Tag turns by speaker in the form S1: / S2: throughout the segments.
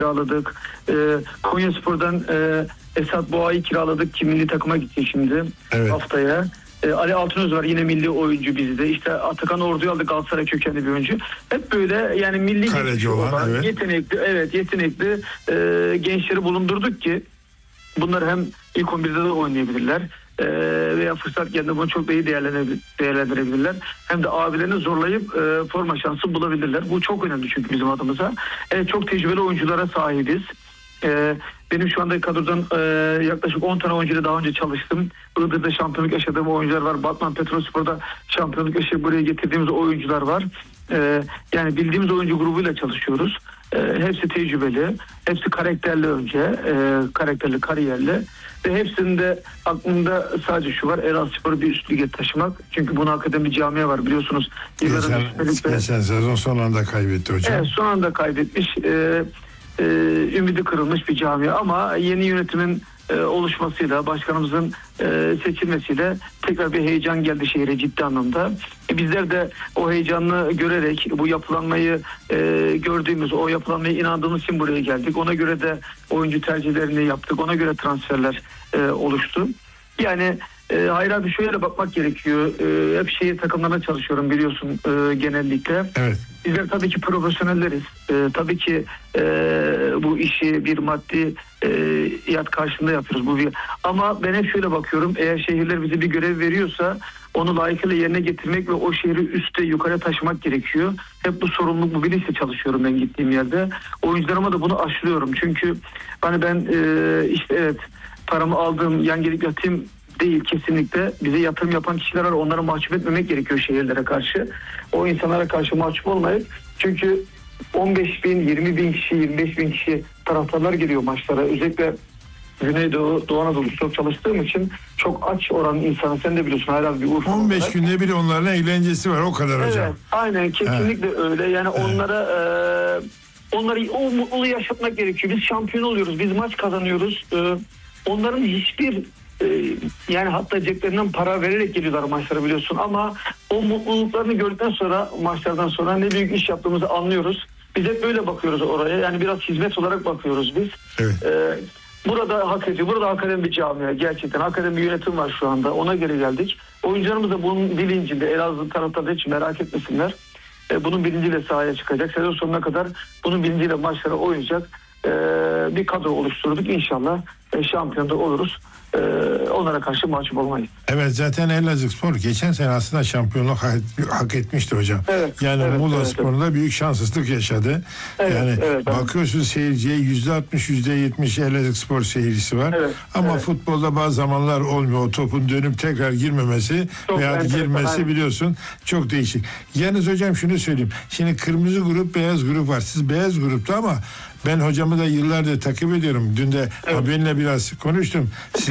S1: kiraladık. Konyaspor'dan Esat Boğa'yı kiraladık ki milli takıma gitti şimdi haftaya. Ali Altınöz var yine milli oyuncu bizde. İşte Atakan Ordu'yu aldık, Galatasaray kökenli bir oyuncu. Hep böyle yani milli
S2: kaleci olan
S1: yetenekli gençleri bulundurduk ki bunlar hem ilk 11'de de oynayabilirler. Veya fırsat geldiğinde bunu çok da iyi değerlendirebilirler. Hem de abilerini zorlayıp forma şansı bulabilirler. Bu çok önemli çünkü bizim adımıza. Çok tecrübeli oyunculara sahibiz. Benim şu anda kadrodan yaklaşık 10 tane oyuncuyla daha önce çalıştım. Iğdır'da şampiyonluk yaşadığım oyuncular var. Batman Petrolspor'da şampiyonluk yaşayıp buraya getirdiğimiz oyuncular var. Yani bildiğimiz oyuncu grubuyla çalışıyoruz. Hepsi tecrübeli, hepsi karakterli önce, karakterli, kariyerli. Ve hepsinde aklımda sadece şu var: Elazığspor'u bir üst lige taşımak. Çünkü buna hakikaten bir camia var biliyorsunuz.
S2: Geçen sezon son anda kaybetti hocam.
S1: Evet, son anda kaybetmiş. Ümidi kırılmış bir camia ama yeni yönetimin oluşmasıyla, başkanımızın seçilmesiyle tekrar bir heyecan geldi şehre ciddi anlamda. Bizler de o heyecanı görerek bu yapılanmayı gördüğümüz, o yapılanmaya inandığımız için buraya geldik. Ona göre de oyuncu tercihlerini yaptık. Ona göre transferler oluştu. Yani hayır abi, şöyle bakmak gerekiyor. Hep şehir takımlarına çalışıyorum biliyorsun genellikle.
S2: Evet.
S1: Bizler tabii ki profesyonelleriz. Tabii ki bu işi bir maddi yat karşılığında yapıyoruz. Ama ben hep şöyle bakıyorum. Eğer şehirler bize bir görev veriyorsa onu layıkıyla yerine getirmek ve o şehri üste yukarı taşımak gerekiyor. Hep bu sorumluluk, bu bilinçle çalışıyorum ben gittiğim yerde. Oyuncularıma da bunu aşılıyorum. Çünkü hani ben işte evet, paramı aldığım yan gelip yatayım değil kesinlikle. Bize yatırım yapan kişiler var. Onları mahcup etmemek gerekiyor şehirlere karşı. O insanlara karşı mahcup olmayıp, çünkü 15 bin, 20 bin kişi, 25 bin kişi taraftarlar geliyor maçlara. Özellikle Güneydoğu, Doğu Anadolu çok çalıştığım için çok aç oran insanı, sen de biliyorsun herhalde bir Urfa
S2: 15
S1: olarak.
S2: günde bir onların eğlencesi var, o kadar hocam.
S1: Evet, aynen kesinlikle öyle. Yani onları o mutluluğu yaşatmak gerekiyor. Biz şampiyon oluyoruz, biz maç kazanıyoruz. Onların hiçbir yani hatta ceplerinden para vererek geliyorlar maçlara biliyorsun, ama o mutluluklarını gördükten sonra, maçlardan sonra ne büyük iş yaptığımızı anlıyoruz. Biz hep böyle bakıyoruz oraya. Yani biraz hizmet olarak bakıyoruz biz.
S2: Evet.
S1: Burada hak ediyor. Burada hakikaten bir camia. Gerçekten hakikaten bir yönetim var şu anda. Ona göre geldik. Oyuncularımız da bunun bilincinde. Elazığ taraftarı hiç merak etmesinler. Bunun bilinciyle sahaya çıkacak. Sezon sonuna kadar bunun bilinciyle maçlara oynayacak bir kadro oluşturduk. İnşallah şampiyonda oluruz. Onlara karşı mahcup olmayız.
S2: Evet, zaten Elazığspor geçen sene aslında şampiyonluk hak etmişti hocam.
S1: Evet,
S2: yani
S1: evet,
S2: Muğla
S1: evet,
S2: Spor'da büyük şanssızlık yaşadı.
S1: Evet,
S2: yani
S1: evet,
S2: bakıyorsun seyirciye %60, %70 Elazığspor seyircisi var.
S1: Evet,
S2: ama
S1: evet.
S2: futbolda bazı zamanlar olmuyor. O topun dönüp tekrar girmemesi veya girmesi biliyorsun çok değişik. Yalnız hocam şunu söyleyeyim. Şimdi kırmızı grup, beyaz grup var. Siz beyaz grupta ama ben hocamı da yıllardır takip ediyorum. Dün de benimle biraz konuştum.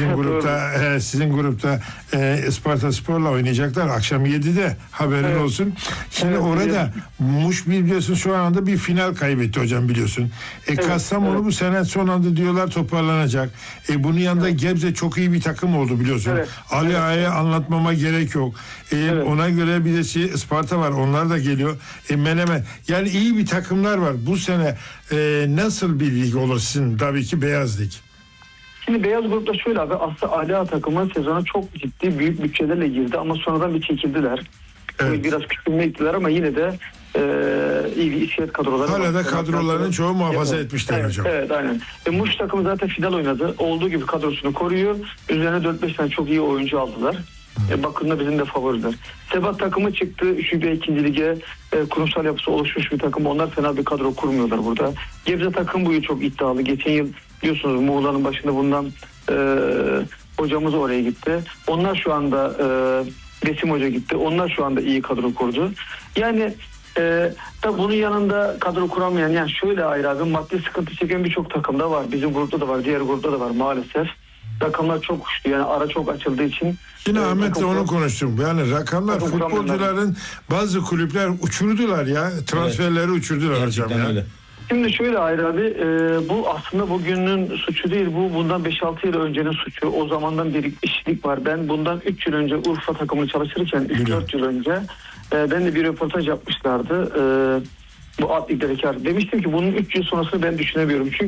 S2: Sizin grupta Isparta Spor'la oynayacaklar akşam 7'de, haberin olsun. Şimdi orada Muş biliyorsun şu anda bir final kaybetti hocam biliyorsun. Kastamonu bu sene son anda diyorlar toparlanacak. Bunun yanında Gebze çok iyi bir takım oldu biliyorsun. Ali Ağa'ya anlatmama gerek yok. Ona göre bir de Isparta var, onlar da geliyor. Menemen, yani iyi bir takımlar var. Bu sene nasıl bir lig olur sizin? Tabii ki beyaz lig.
S1: Şimdi beyaz grupta şöyle abi, aslında Ali Ağa takımı sezona çok ciddi büyük bütçelerle girdi ama sonradan bir çekildiler.
S2: Evet.
S1: Biraz küçülme gittiler ama yine de iyi bir iskelet kadroları
S2: hala
S1: var.
S2: da kadrolarının çoğu muhafaza etmişler hocam.
S1: Evet aynen. Muş takımı zaten final oynadı. Olduğu gibi kadrosunu koruyor. Üzerine 4-5 tane çok iyi oyuncu aldılar. Bakımda bizim de favoriler. Sebat takımı çıktı. 3. ve 2. lige kurumsal yapısı oluşmuş bir takım. Onlar fena bir kadro kurmuyorlar burada. Gebze takım bu yıl çok iddialı. Geçen yıl biliyorsunuz Muğla'nın başında bulunan hocamız oraya gitti. Onlar şu anda Besim Hoca gitti. Onlar şu anda iyi kadro kurdu. Yani tabi bunun yanında kadro kuramayan, yani şöyle ayrı abi, maddi sıkıntı çeken birçok takımda var. Bizim grupta da var, diğer grupta da var maalesef. Rakamlar çok uçtu, yani ara çok açıldığı için.
S2: Yine Ahmet'le onu konuştum. Yani rakamlar, futbolcuların bazı kulüpler uçurdular ya. Transferleri uçurdular hocam ya. Öyle.
S1: Şimdi şöyle ayrı abi, bu aslında bugünün suçu değil, bu bundan 5-6 yıl öncenin suçu. O zamandan bir işlik var. Ben bundan 3 yıl önce Urfa takımını çalışırken, 3-4 yıl önce ben de bir röportaj yapmışlardı. Bu alt ligdeki. Demiştim ki bunun 3 yıl sonrasını ben düşünemiyorum. Çünkü